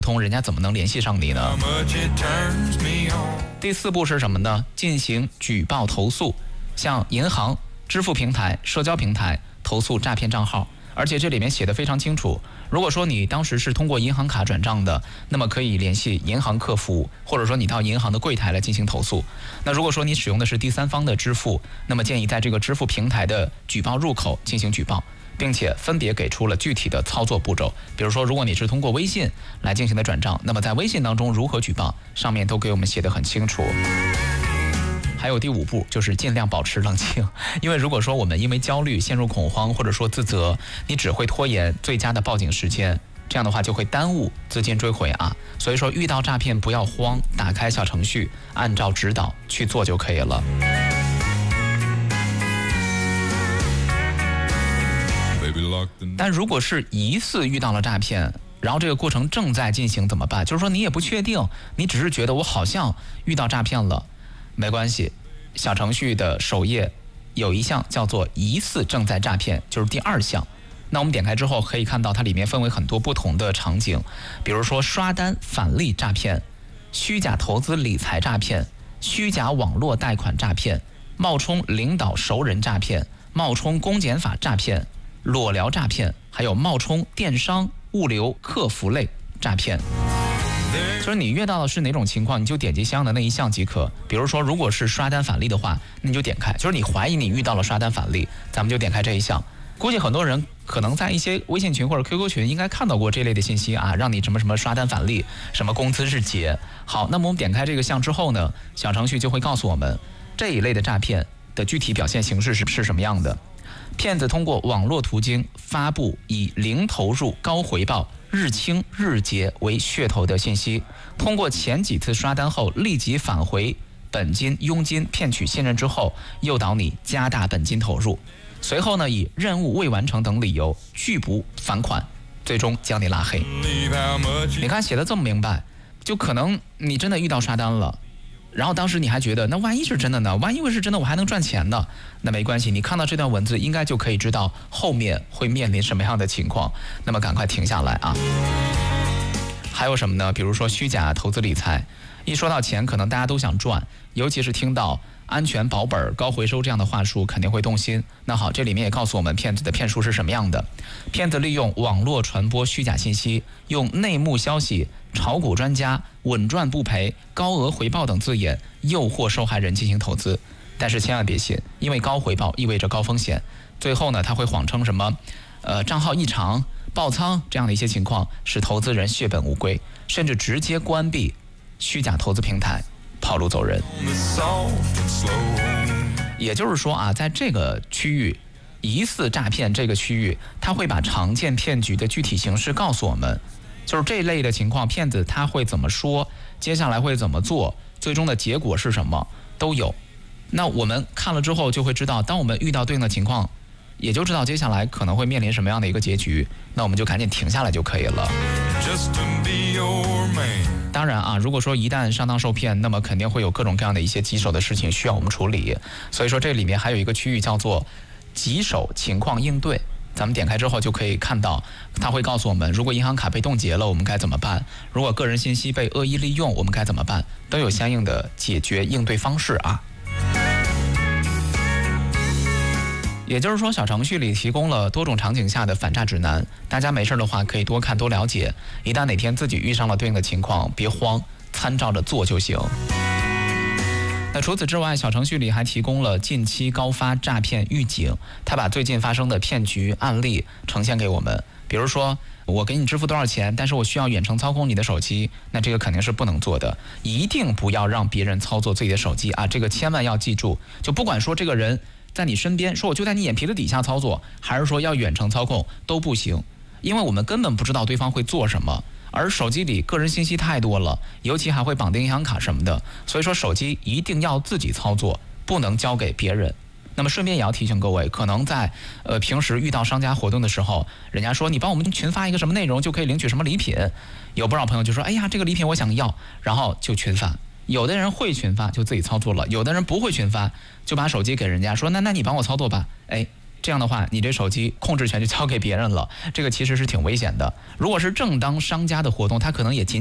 通，人家怎么能联系上你呢？第4步是什么呢？进行举报投诉，向银行、支付平台、社交平台投诉诈骗账号。而且这里面写的非常清楚，如果说你当时是通过银行卡转账的，那么可以联系银行客服，或者说你到银行的柜台来进行投诉。那如果说你使用的是第三方的支付，那么建议在这个支付平台的举报入口进行举报，并且分别给出了具体的操作步骤。比如说，如果你是通过微信来进行的转账，那么在微信当中如何举报，上面都给我们写得很清楚。还有第5步，就是尽量保持冷静，因为如果说我们因为焦虑陷入恐慌，或者说自责，你只会拖延最佳的报警时间，这样的话就会耽误资金追回啊。所以说遇到诈骗不要慌，打开小程序，按照指导去做就可以了。但如果是疑似遇到了诈骗，然后这个过程正在进行怎么办？就是说你也不确定，你只是觉得我好像遇到诈骗了，没关系，小程序的首页有一项叫做疑似正在诈骗，就是第2项。那我们点开之后可以看到它里面分为很多不同的场景，比如说刷单返利诈骗、虚假投资理财诈骗、虚假网络贷款诈骗、冒充领导熟人诈骗、冒充公检法诈骗、裸聊诈骗，还有冒充电商、物流、客服类诈骗。就是你遇到的是哪种情况，你就点击相应的那一项即可。比如说，如果是刷单返利的话，那你就点开，就是你怀疑你遇到了刷单返利，咱们就点开这一项。估计很多人可能在一些微信群或者 QQ 群应该看到过这类的信息啊，让你什么什么刷单返利，什么工资日结。好，那么我们点开这个项之后呢，小程序就会告诉我们这一类的诈骗的具体表现形式是什么样的。骗子通过网络途径发布以零投入高回报、日清日结为噱头的信息，通过前几次刷单后立即返回本金、佣金，骗取信任之后，诱导你加大本金投入，随后呢以任务未完成等理由拒不返款，最终将你拉黑。你看写的这么明白，就可能你真的遇到刷单了，然后当时你还觉得那万一是真的呢？万一是真的我还能赚钱呢？那没关系，你看到这段文字应该就可以知道后面会面临什么样的情况，那么赶快停下来啊。还有什么呢？比如说虚假投资理财，一说到钱可能大家都想赚，尤其是听到安全保本高回收这样的话术肯定会动心。那好，这里面也告诉我们骗子的骗术是什么样的。骗子利用网络传播虚假信息，用内幕消息、炒股专家、稳赚不赔、高额回报等字眼诱惑受害人进行投资，但是千万别信，因为高回报意味着高风险。最后呢，他会谎称什么账号异常、爆仓这样的一些情况，使投资人血本无归，甚至直接关闭虚假投资平台，跑路走人。也就是说啊，在这个区域疑似诈骗这个区域，他会把常见骗局的具体形式告诉我们，就是这类的情况，骗子他会怎么说，接下来会怎么做，最终的结果是什么都有。那我们看了之后就会知道，当我们遇到对应的情况，也就知道接下来可能会面临什么样的一个结局，那我们就赶紧停下来就可以了。当然啊，如果说一旦上当受骗，那么肯定会有各种各样的一些棘手的事情需要我们处理，所以说这里面还有一个区域叫做棘手情况应对，咱们点开之后就可以看到，它会告诉我们，如果银行卡被冻结了我们该怎么办，如果个人信息被恶意利用我们该怎么办，都有相应的解决应对方式啊。也就是说，小程序里提供了多种场景下的反诈指南，大家没事的话可以多看多了解，一旦哪天自己遇上了对应的情况，别慌，参照着做就行。那除此之外，小程序里还提供了近期高发诈骗预警，它把最近发生的骗局案例呈现给我们。比如说，我给你支付多少钱，但是我需要远程操控你的手机，那这个肯定是不能做的，一定不要让别人操作自己的手机啊，这个千万要记住。就不管说这个人在你身边，说我就在你眼皮子底下操作，还是说要远程操控，都不行，因为我们根本不知道对方会做什么。而手机里个人信息太多了，尤其还会绑定银行卡什么的，所以说手机一定要自己操作，不能交给别人。那么顺便也要提醒各位，可能在平时遇到商家活动的时候，人家说你帮我们群发一个什么内容就可以领取什么礼品，有不少朋友就说哎呀这个礼品我想要，然后就群发。有的人会群发就自己操作了，有的人不会群发就把手机给人家说那你帮我操作吧，哎， 这样的话，你这手机控制权就交给别人了，这个其实是挺危险的。如果是正当商家的活动，它可能也仅